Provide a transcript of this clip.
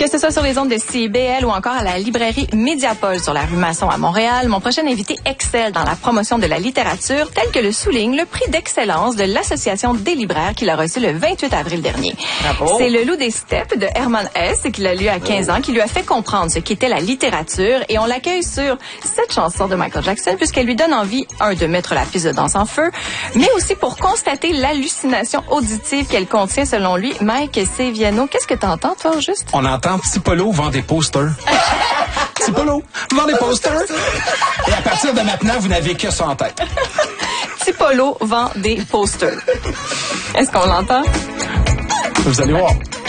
ce soit sur les ondes de CIBL ou encore à la librairie Mediapol sur la rue Masson à Montréal, mon prochain invité excelle dans la promotion de la littérature, tel que le souligne le prix d'excellence de l'Association des libraires qu'il a reçu le 28 avril dernier. Bravo. C'est Le Loup des Steppes de Hermann Hesse qu'il a lu à 15 ans qui lui a fait comprendre ce qu'était la littérature et on l'accueille sur cette chanson de Michael Jackson puisqu'elle lui donne envie, de mettre la piste de danse en feu, mais aussi pour constater l'hallucination auditive qu'elle contient selon lui. Mike Seviano, qu'est-ce que t'entends toi au juste? On entend Petit Polo vend des posters. Petit Polo vend des posters. Et à partir de maintenant, vous n'avez que ça en tête. Petit Polo vend des posters. Est-ce qu'on l'entend? Vous allez voir.